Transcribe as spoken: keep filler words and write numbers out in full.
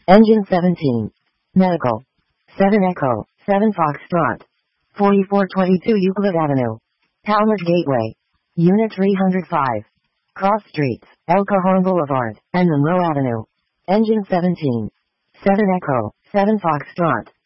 Engine seventeen. Medical. seven Echo, seven Foxtrot. forty-four twenty-two Euclid Avenue. Talmadge Gateway. Unit three hundred five. Cross Streets, El Cajon Boulevard, and Monroe Avenue. Engine seventeen. seven Echo, seven Foxtrot.